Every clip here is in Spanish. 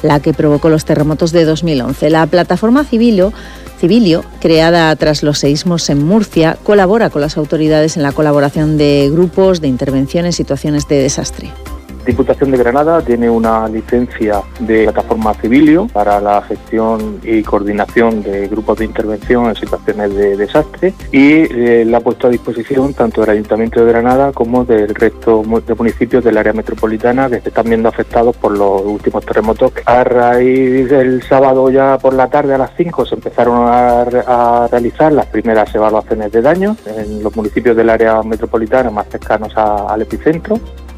la que provocó los terremotos de 2011. La plataforma Civilio, creada tras los seísmos en Murcia, colabora con las autoridades en la colaboración de grupos de intervención en situaciones de desastre. Diputación de Granada tiene una licencia de plataforma Civilio para la gestión y coordinación de grupos de intervención en situaciones de desastre y la ha puesto a disposición tanto del Ayuntamiento de Granada como del resto de municipios del área metropolitana que se están viendo afectados por los últimos terremotos. A raíz del sábado ya por la tarde a las 5 se empezaron a realizar las primeras evaluaciones de daños en los municipios del área metropolitana más cercanos al epicentro.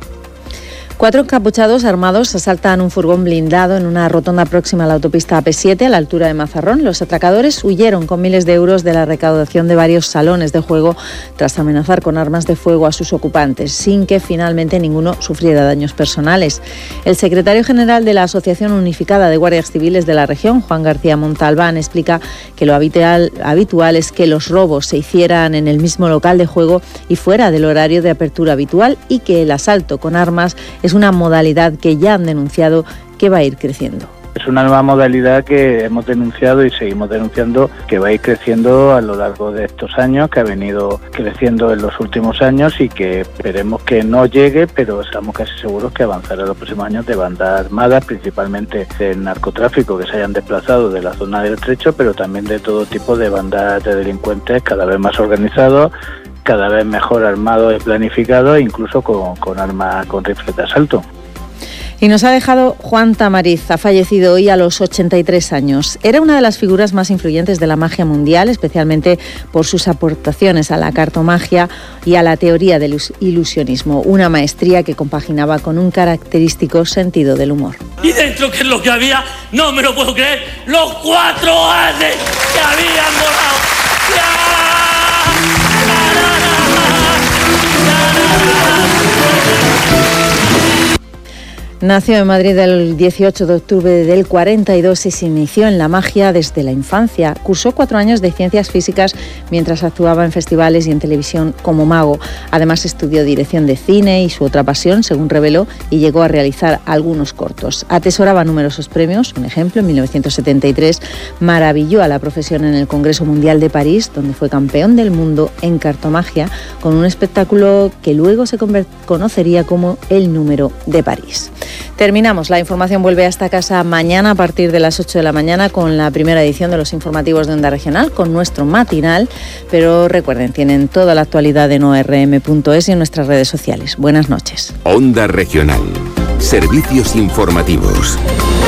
4 encapuchados armados asaltan un furgón blindado en una rotonda próxima a la autopista AP7 a la altura de Mazarrón. Los atracadores huyeron con miles de euros de la recaudación de varios salones de juego tras amenazar con armas de fuego a sus ocupantes, sin que finalmente ninguno sufriera daños personales. El secretario general de la Asociación Unificada de Guardias Civiles de la región, Juan García Montalbán, explica que lo habitual es que los robos se hicieran en el mismo local de juego y fuera del horario de apertura habitual y que el asalto con armas es una modalidad que ya han denunciado que va a ir creciendo. Es una nueva modalidad que hemos denunciado y seguimos denunciando que va a ir creciendo a lo largo de estos años, que ha venido creciendo en los últimos años y que esperemos que no llegue, pero estamos casi seguros que avanzará en los próximos años de bandas armadas, principalmente del narcotráfico que se hayan desplazado de la zona del Estrecho, pero también de todo tipo de bandas de delincuentes cada vez más organizados, cada vez mejor armado y planificado, incluso con armas con rifles de asalto. Y nos ha dejado Juan Tamariz, ha fallecido hoy a los 83 años. Era una de las figuras más influyentes de la magia mundial, especialmente por sus aportaciones a la cartomagia y a la teoría del ilusionismo, una maestría que compaginaba con un característico sentido del humor. Y dentro, ¿qué es lo que había? No me lo puedo creer, los 4 Hades que habían volado. Nació en Madrid el 18 de octubre del 42 y se inició en la magia desde la infancia. Cursó 4 años de ciencias físicas mientras actuaba en festivales y en televisión como mago. Además estudió dirección de cine y su otra pasión, según reveló, y llegó a realizar algunos cortos. Atesoraba numerosos premios. Un ejemplo, en 1973 maravilló a la profesión en el Congreso Mundial de París, donde fue campeón del mundo en cartomagia, con un espectáculo que luego se conocería como el Número de París. Terminamos. La información vuelve a esta casa mañana a partir de las 8 de la mañana con la primera edición de los informativos de Onda Regional, con nuestro matinal. Pero recuerden, tienen toda la actualidad en orm.es y en nuestras redes sociales. Buenas noches. Onda Regional. Servicios informativos.